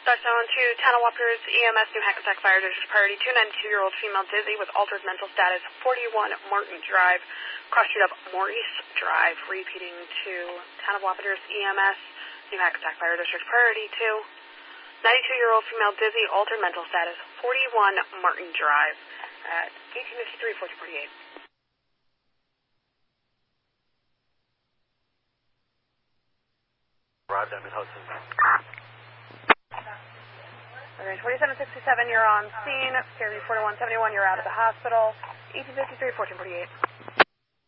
Touchdown to Tanawapers EMS New Hackensack Fire District Priority 2, 92-year-old female dizzy with altered mental status, 41 Martin Drive, cross street up Maurice Drive, repeating to Tanawapers EMS New Hackensack Fire District Priority 2, 92-year-old female dizzy, altered mental status, 41 Martin Drive at 1853, 1448. Arrived at Hudson. Okay, 2767, you're on scene. Series 4171, you're out of the hospital. 1853, 1448.